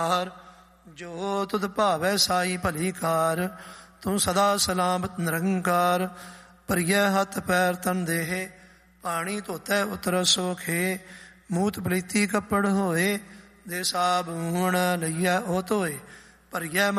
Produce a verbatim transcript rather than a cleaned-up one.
ਜੋ ਤੁਧ ਭਾਵੈ ਸਾਈ ਭਲੀ ਕਾਰ, ਤੂੰ ਸਦਾ ਸਲਾਮਤ ਨਿਰੰਕਾਰ। ਭਰੀਐ ਹੱਥ ਪੈਰ ਤਨ ਦੇਹੇ, ਪਾਣੀ ਧੋਤੈ ਉਤਰ ਸੋਖੇ। ਮੂਤ ਪਲੀਤੀ ਕੱਪੜ ਹੋਏ, ਦੇ ਸਾਬੂਣ ਲਈਐ ਉਹ ਧੋਏ। ਭਰੀਐ